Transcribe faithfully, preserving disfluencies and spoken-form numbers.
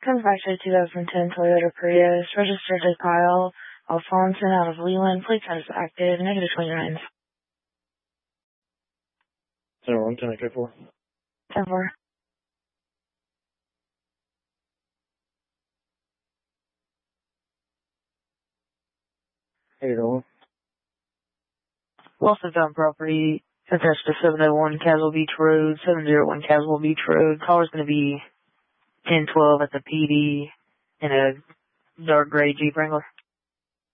Comes back to a two thousand ten Toyota Prius, registered to Kyle Alfonson out of Leland. Plate status active, negative twenty-nine. ten one, ten Echo four. ten four. eight oh one. Wilson found property attached to seven oh one Castle Beach Road, seven oh one Castle Beach Road. Caller's going to be ten twelve at the P D in a dark gray Jeep Wrangler.